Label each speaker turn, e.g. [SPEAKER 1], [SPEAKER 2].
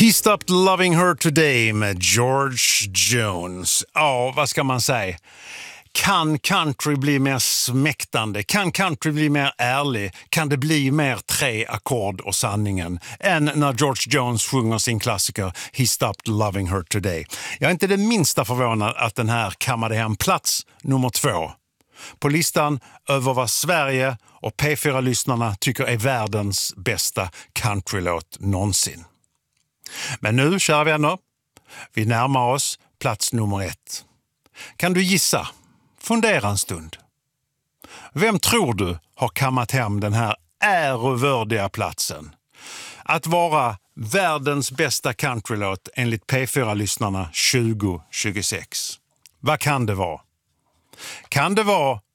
[SPEAKER 1] He Stopped Loving Her Today med George Jones. Ja, vad ska man säga? Kan country bli mer smäktande? Kan country bli mer ärlig? Kan det bli mer 3 ackord och sanningen än när George Jones sjunger sin klassiker He Stopped Loving Her Today? Jag är inte det minsta förvånad att den här kammade hem plats nummer 2 på listan över vad Sverige och P4-lyssnarna tycker är världens bästa countrylåt någonsin. Men nu, kära vänner, vi närmar oss plats nummer 1. Kan du gissa? Fundera en stund. Vem tror du har kammat hem den här ärevördiga platsen? Att vara världens bästa countrylåt enligt P4-lyssnarna 2026. Vad kan det vara? Kan det vara